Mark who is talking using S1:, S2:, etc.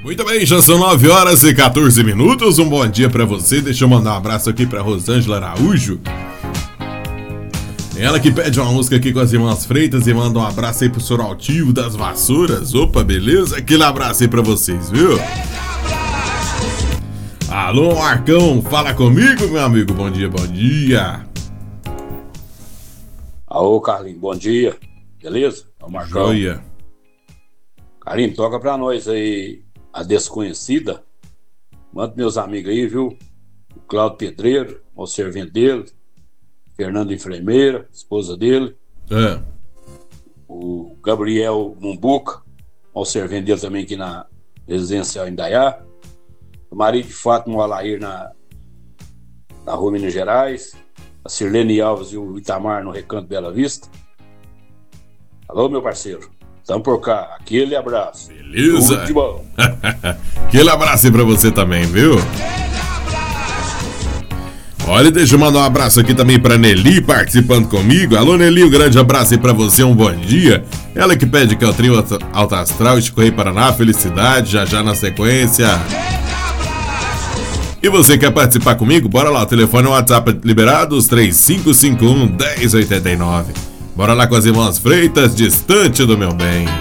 S1: Muito bem, já são 9h14. Um bom dia pra você. Deixa eu mandar um abraço aqui pra Rosângela Araújo. Ela que pede uma música aqui com as irmãs Freitas e manda um abraço aí pro senhor Altivo das Vassouras. Opa, beleza? Aquele abraço aí pra vocês, viu? Alô, Marcão, fala comigo, meu amigo. Bom dia, bom dia.
S2: Alô, Carlinhos, bom dia. Beleza? É o Marcão.
S1: Joia.
S2: Carlinhos, toca pra nós aí A Desconhecida. Manda meus amigos aí, viu? O Cláudio Pedreiro, o servente dele. Fernando Enfermeira, esposa dele. O Gabriel Mumbuca, o servente dele também aqui na residencial Indaiá. O marido de Fátima, o Alair na rua Minas Gerais. A Sirlene Alves e o Itamar no Recanto Bela Vista. Alô, meu parceiro. Tamo por cá. Aquele abraço.
S1: Beleza.
S2: Tudo de bom.
S1: Aquele abraço aí pra você também, viu? Olha, deixa eu mandar um abraço aqui também pra Nelly participando comigo. Alô, Nelly, um grande abraço aí pra você, um bom dia. Ela que pede que é o trio Alto Astral, Chico Rei Paraná, felicidade, já na sequência. E você quer participar comigo? Bora lá, o telefone e o WhatsApp liberados, 3551-1089. Bora lá com as irmãs Freitas, Distante do Meu Bem.